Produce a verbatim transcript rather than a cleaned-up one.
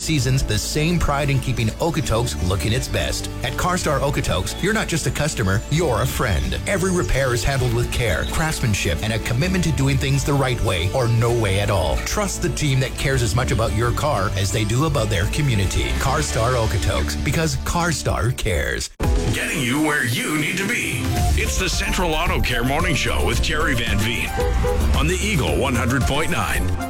seasons, the same pride in keeping Okotoks looking its best. At CarStar Okotoks, you're not just a customer, you're a friend. Every repair is handled with care, craftsmanship, and a commitment to doing things the right way or no way at all. Trust the team that cares as much about your car as they do about their community. CarStar Okotoks, because CarStar cares. Getting you where you need to be. It's the Central Auto Care Morning Show with Jerry Van Veen on the Eagle one hundred point nine.